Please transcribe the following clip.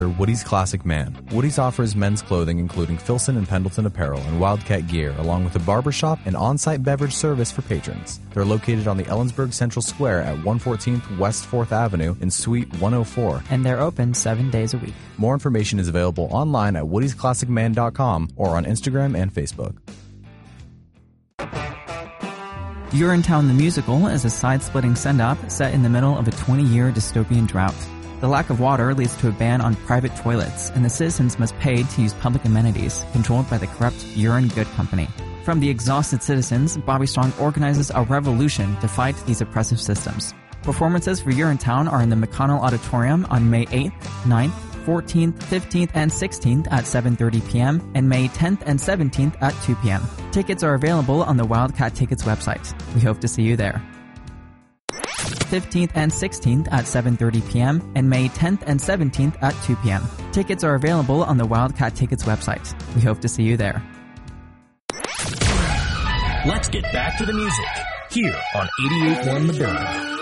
Woody's Classic Man. Woody's offers men's clothing including Filson and Pendleton apparel and Wildcat gear, along with a barbershop and on-site beverage service for patrons. They're located on the Ellensburg Central Square at 114th West 4th Avenue in Suite 104. And they're open 7 days a week. More information is available online at woodysclassicman.com or on Instagram and Facebook. Urinetown the Musical is a side-splitting send-up set in the middle of a 20-year dystopian drought. The lack of water leads to a ban on private toilets, and the citizens must pay to use public amenities controlled by the corrupt Urine Good Company. From the exhausted citizens, Bobby Strong organizes a revolution to fight these oppressive systems. Performances for Urinetown are in the McConnell Auditorium on May 8th, 9th, 14th, 15th, and 16th at 7:30 p.m. and May 10th and 17th at 2 p.m. Tickets are available on the Wildcat Tickets website. We hope to see you there. 15th and 16th at 7:30 p.m. and May 10th and 17th at 2 p.m. Tickets are available on the Wildcat Tickets website. We hope to see you there. Let's get back to the music here on 88.1 The Bird.